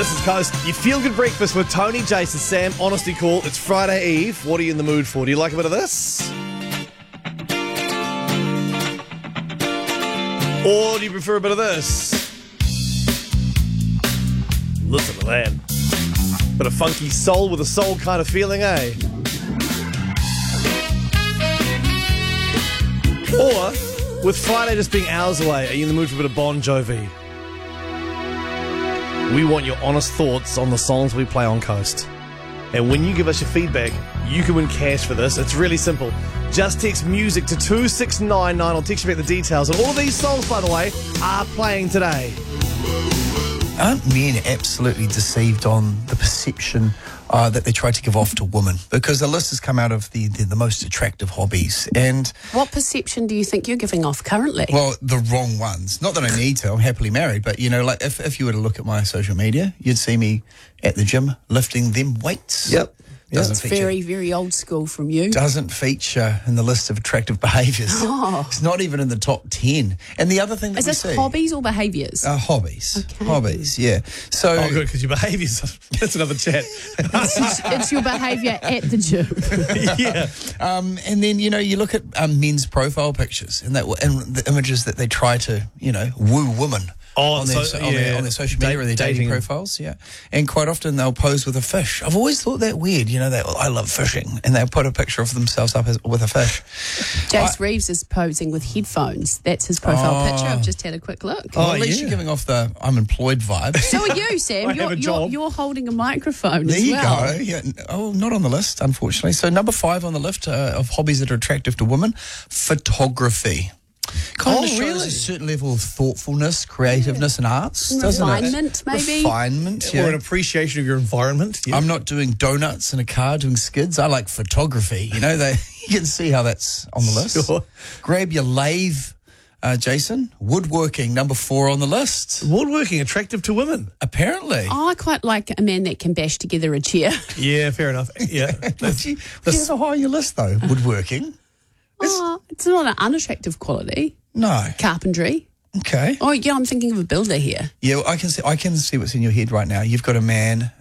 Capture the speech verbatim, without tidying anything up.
This is Coast. You feel good breakfast with Tony, Jason, Sam, Honesty Call. It's Friday Eve. What are you in the mood for? Do you like a bit of this? Or do you prefer a bit of this? Listen to that. Bit of funky soul with a soul kind of feeling, eh? Or, with Friday just being hours away, are you in the mood for a bit of Bon Jovi? We want your honest thoughts on the songs we play on Coast. And when you give us your feedback, you can win cash for this. It's really simple. Just text music to two six nine nine. I'll text you about the details. And all of these songs, by the way, are playing today. Aren't men absolutely deceived on the perception uh, that they try to give off to women? Because the list has come out of the, the, the most attractive hobbies. And what perception do you think you're giving off currently? Well, the wrong ones. Not that I need to. I'm happily married. But, you know, like if, if you were to look at my social media, you'd see me at the gym lifting them weights. Yep. That's very, very old school from you. Doesn't feature in the list of attractive behaviours. Oh. It's not even in the top ten. And the other thing that Is we this see, hobbies or behaviours? Uh, hobbies. Okay. Hobbies, yeah. So, Oh, good, because your behaviours, that's another chat. it's, it's your behaviour at the gym. Yeah. Um, and then, you know, you look at um, men's profile pictures and that and the images that they try to, you know, woo women. Oh, on, their, so, on, yeah. their, on their social media Da- or their dating, dating. profiles, yeah. And quite often they'll pose with a fish. I've always thought that weird, you know, that I love fishing, and they'll put a picture of themselves up as, with a fish. Jace I, Reeves is posing with headphones. That's his profile oh. picture. I've just had a quick look. Well, Oh, at least yeah. you're giving off the I'm employed vibe. So are you, Sam. I You're, have a you're, job. you're holding a microphone There as you well. go. Yeah. Oh, not on the list, unfortunately. So number five on the list uh, of hobbies that are attractive to women, photography. Kind Oh, of shows really? a certain level of thoughtfulness, creativeness, and arts, doesn't it? Refinement, maybe? Refinement, Or yeah. an appreciation of your environment. Yeah. I'm not doing donuts in a car doing skids. I like photography. You know, they you can see how that's on the list. Sure. Grab your lathe, uh, Jason. Woodworking, number four on the list. Woodworking, attractive to women. Apparently. Oh, I quite like a man that can bash together a chair. Yeah, fair enough. Yeah. Would you, would you have a high on your list, though? Woodworking? Oh, it's not an unattractive quality. No. Carpentry. Okay. Oh, yeah, I'm thinking of a builder here. Yeah, well, I can see. I can see what's in your head right now. You've got a man